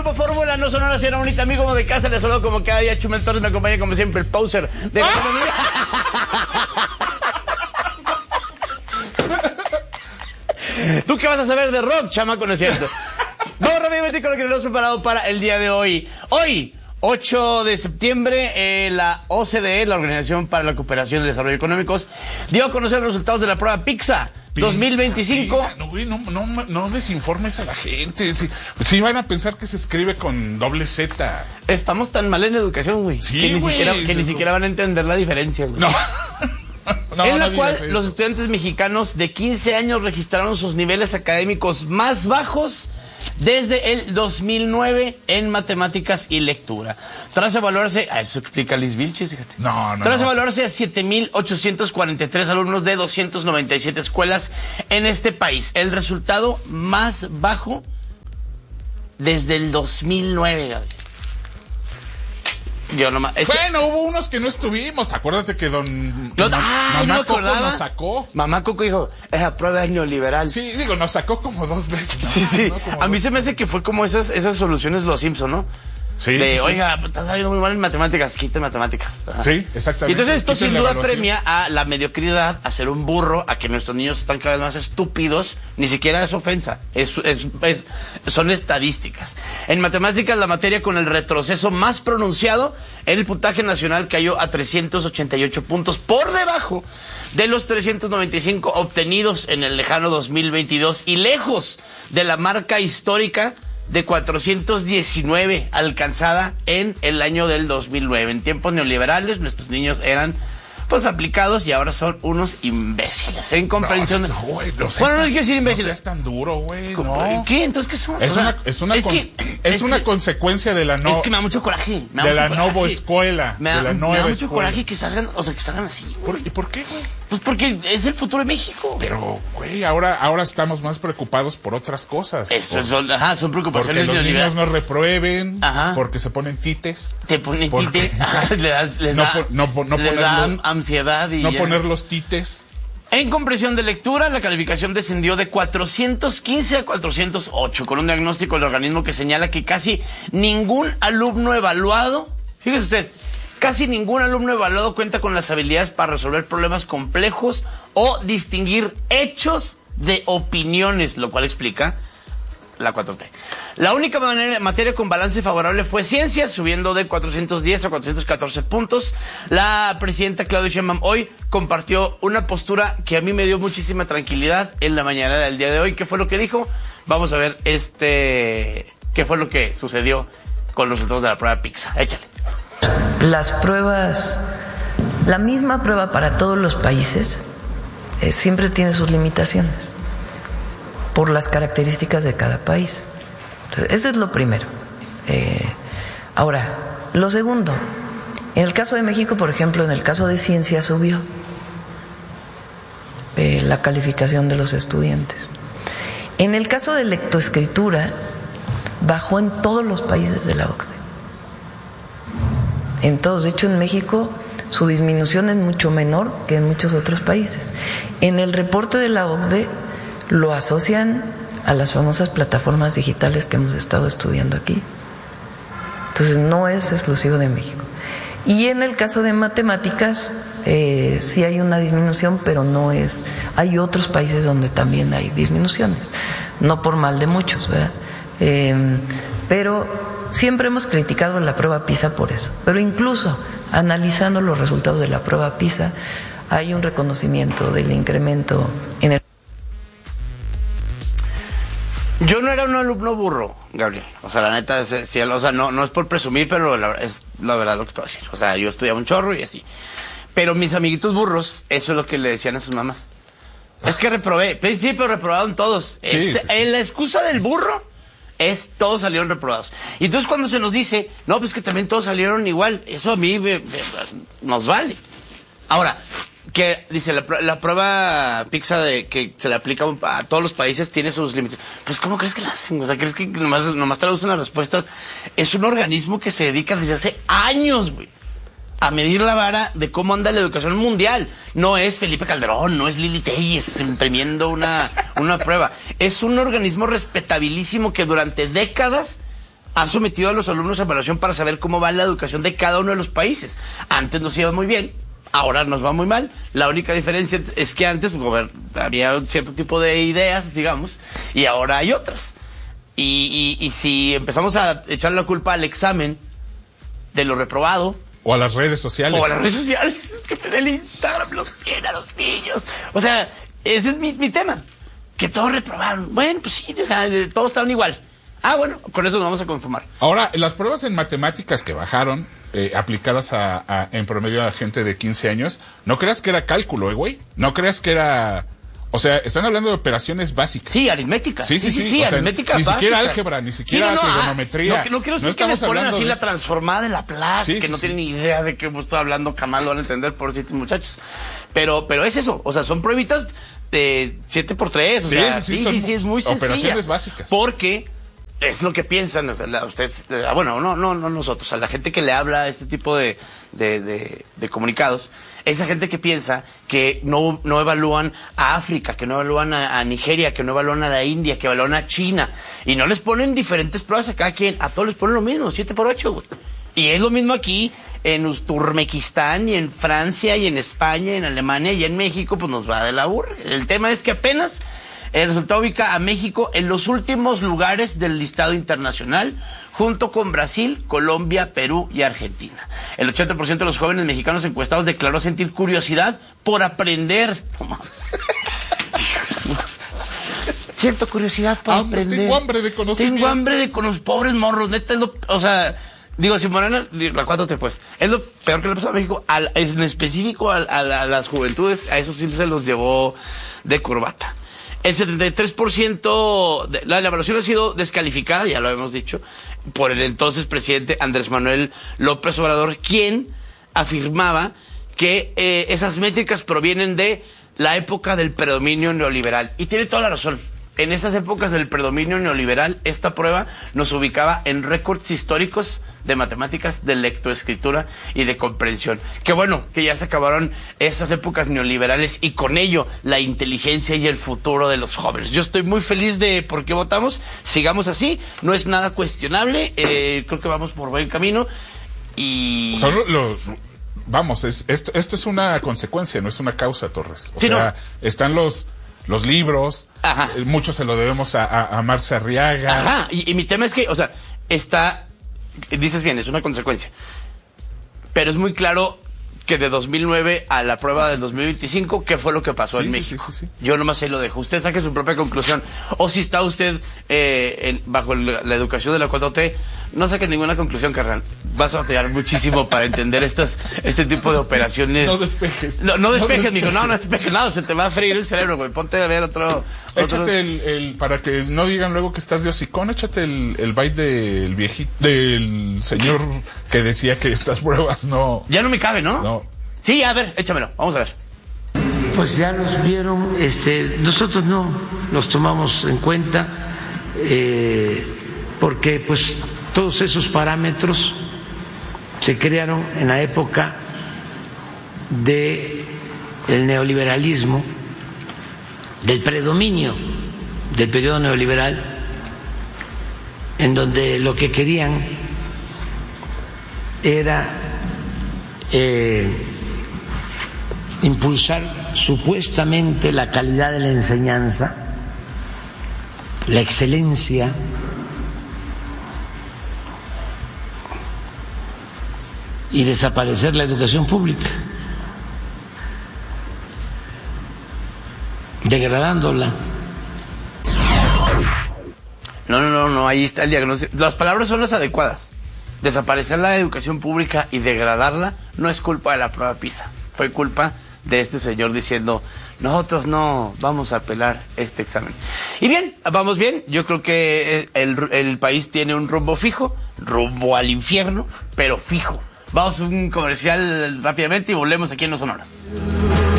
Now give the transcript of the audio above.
Grupo Fórmula, no sonó nacional, bonita amigo como de casa, les saludo como cada día. Chumel Torres me acompaña como siempre, el poser de la economía. ¿Tú qué vas a saber de rock, chamaco? No es cierto. Vamos rápidamente con lo que tenemos preparado para el día de hoy. Hoy, 8 de septiembre, la OCDE, la Organización para la Cooperación y el Desarrollo Económicos, dio a conocer los resultados de la prueba PISA 2025. Pisa. No, güey, no desinformes a la gente. Sí van a pensar que se escribe con doble Z. Estamos tan mal en educación, güey, Sí, que ni siquiera van a entender la diferencia, güey. No. En la cual los estudiantes mexicanos de 15 años registraron sus niveles académicos más bajos desde el 2009 en matemáticas y lectura. Tras evaluarse, eso explica Liz Vilches, fíjate. Tras evaluarse a 7,843 alumnos de 297 escuelas en este país. El resultado más bajo desde el 2009, Gabriel. Yo nomás... Bueno, hubo unos que no estuvimos. Acuérdate que Mamá Coco nos sacó. Mamá Coco dijo, esa prueba es neoliberal. Sí, digo, nos sacó como 2 veces. ¿No? Sí. ¿No? A mí se me hace que fue como esas soluciones Los Simpson, ¿no? Sí. Oiga, está saliendo muy mal en matemáticas, quiten matemáticas. Ajá. Sí, exactamente. Y entonces esto sin duda premia a la mediocridad, a ser un burro, a que nuestros niños están cada vez más estúpidos. Ni siquiera es ofensa, son estadísticas. En matemáticas, la materia con el retroceso más pronunciado en el puntaje nacional cayó a 388 puntos, por debajo de los 395 obtenidos en el lejano 2022 y lejos de la marca histórica de 419 alcanzada en el año del 2009. En tiempos neoliberales nuestros niños eran pues aplicados y ahora son unos imbéciles. En comprensión... No, güey, no quiero decir imbéciles. No seas tan duro, güey, no. ¿Qué? Entonces, ¿qué son? Es una consecuencia de la Es que me da mucho coraje. De la nueva escuela. Me da mucho coraje que salgan, que salgan así, güey. ¿Y por qué, güey? Pues porque es el futuro de México. Pero, güey, ahora estamos más preocupados por otras cosas. Son preocupaciones porque los niños no reprueben, ajá, porque se ponen tites. Te ponen tites, les da ansiedad y no poner los tites. En comprensión de lectura, la calificación descendió de 415 a 408, con un diagnóstico del organismo que señala que casi ningún alumno evaluado, fíjese usted, casi ningún alumno evaluado cuenta con las habilidades para resolver problemas complejos o distinguir hechos de opiniones, lo cual explica la 4T. La única materia con balance favorable fue ciencias, subiendo de 410 a 414 puntos. La presidenta Claudia Sheinbaum hoy compartió una postura que a mí me dio muchísima tranquilidad en la mañana del día de hoy. ¿Qué fue lo que dijo? Vamos a ver qué fue lo que sucedió con los resultados de la prueba PISA. Échale. Las pruebas, la misma prueba para todos los países, siempre tiene sus limitaciones por las características de cada país. Entonces, eso es lo primero. Ahora, lo segundo, en el caso de México, por ejemplo, en el caso de ciencia subió la calificación de los estudiantes. En el caso de lectoescritura, bajó en todos los países de la OCDE. En todos. De hecho, en México su disminución es mucho menor que en muchos otros países. En el reporte de la OCDE lo asocian a las famosas plataformas digitales que hemos estado estudiando aquí. Entonces no es exclusivo de México. Y en el caso de matemáticas sí hay una disminución, pero no es... Hay otros países donde también hay disminuciones, no por mal de muchos, ¿verdad? Pero siempre hemos criticado la prueba PISA por eso. Pero incluso analizando los resultados de la prueba PISA, hay un reconocimiento del incremento en el... Yo no era un alumno burro, Gabriel. O sea, la neta, no es por presumir, pero es la verdad lo que te voy a decir. O sea, yo estudiaba un chorro y así. Pero mis amiguitos burros, eso es lo que le decían a sus mamás. Es que reprobé. Sí, pero reprobaron todos. Sí. La excusa del burro es todos salieron reprobados. Y entonces cuando se nos dice, no, pues que también todos salieron igual, eso a mí nos vale. Ahora, que dice la prueba PISA de que se le aplica a todos los países tiene sus límites. Pues ¿cómo crees que la hacen? O sea, ¿crees que nomás traducen las respuestas? Es un organismo que se dedica desde hace años, güey, a medir la vara de cómo anda la educación mundial. No es Felipe Calderón, no es Lili Telles imprimiendo una prueba. Es un organismo respetabilísimo que durante décadas ha sometido a los alumnos a evaluación para saber cómo va la educación de cada uno de los países. Antes nos iba muy bien, ahora nos va muy mal. La única diferencia es que antes había un cierto tipo de ideas, digamos, y ahora hay otras. Y si empezamos a echar la culpa al examen de lo reprobado, o a las redes sociales. Que el Instagram los tiene a los niños. O sea, ese es mi tema. Que todos reprobaron. Bueno, pues sí, todos estaban igual. Bueno, con eso nos vamos a conformar. Ahora, las pruebas en matemáticas que bajaron, aplicadas en promedio a gente de 15 años, no creas que era cálculo, güey. No creas que era... O sea, están hablando de operaciones básicas. Sí, aritmética. Sí, aritmética básica. Ni siquiera básica. álgebra, ni siquiera trigonometría. No quiero decir que les ponen así la transformada de Laplace, que no tienen ni idea de qué estoy hablando, jamás lo van a entender por ciertos muchachos. Pero es eso, o sea, son pruebitas de 7x3, o sea, sí, es muy sencilla. Operaciones básicas. Porque es lo que piensan, o sea, ustedes, bueno, no nosotros, a la gente que le habla a este tipo de comunicados, esa gente que piensa que no evalúan a África, que no evalúan a Nigeria, que no evalúan a la India, que evalúan a China, y no les ponen diferentes pruebas a cada quien, a todos les ponen lo mismo, 7x8, güey. Y es lo mismo aquí en Uzbekistán, y en Francia, y en España, y en Alemania, y en México, pues nos va de la burra. El tema es que apenas el resultado ubica a México en los últimos lugares del listado internacional, junto con Brasil, Colombia, Perú y Argentina. El 80% de los jóvenes mexicanos encuestados declaró sentir curiosidad por aprender. Siento curiosidad por aprender. Tengo hambre de conocimiento. Tengo hambre de conocer, pobres morros, neta, o sea... Digo, si Morena, la 4T, pues, es lo peor que le pasó a México, en específico a las juventudes, a eso sí se los llevó de corbata. El 73% de la evaluación ha sido descalificada, ya lo hemos dicho, por el entonces presidente Andrés Manuel López Obrador, quien afirmaba que esas métricas provienen de la época del predominio neoliberal. Y tiene toda la razón. En esas épocas del predominio neoliberal, esta prueba nos ubicaba en récords históricos de matemáticas, de lectoescritura y de comprensión. Qué bueno que ya se acabaron esas épocas neoliberales y con ello la inteligencia y el futuro de los jóvenes. Yo estoy muy feliz de por qué votamos. Sigamos así, no es nada cuestionable. Creo que vamos por buen camino. Y... Vamos, esto es una consecuencia, no es una causa, Torres. O sí, sea, no. Están los libros, mucho se lo debemos a Marx Arriaga. Ajá, y mi tema es que, o sea, dices bien, es una consecuencia, pero es muy claro que de 2009 a la prueba del 2025, ¿qué fue lo que pasó en México? Sí. Yo nomás ahí lo dejo. Usted saque su propia conclusión. O si está usted bajo la educación de la 4T, no saque ninguna conclusión, carnal. Vas a batallar muchísimo para entender este tipo de operaciones. No despejes. No despejes, mijo. No despejes nada. Se te va a freír el cerebro, güey. Ponte a ver otro... Échate para que no digan luego que estás de hocicón, échate el byte del viejito, del señor que decía que estas pruebas no... Ya no me cabe, ¿no? No. Sí, a ver, échamelo. Vamos a ver. Pues ya los vieron, nosotros no los tomamos en cuenta porque pues todos esos parámetros se crearon en la época del neoliberalismo, del predominio del periodo neoliberal, en donde lo que querían era impulsar supuestamente la calidad de la enseñanza, la excelencia, y desaparecer la educación pública, degradándola. No, ahí está el diagnóstico. Las palabras son las adecuadas. Desaparecer la educación pública y degradarla no es culpa de la prueba PISA. Fue culpa de este señor diciendo, nosotros no vamos a apelar este examen. Y bien, vamos bien. Yo creo que el país tiene un rumbo fijo, rumbo al infierno, pero fijo. Vamos a un comercial rápidamente y volvemos aquí en Los Sonoras.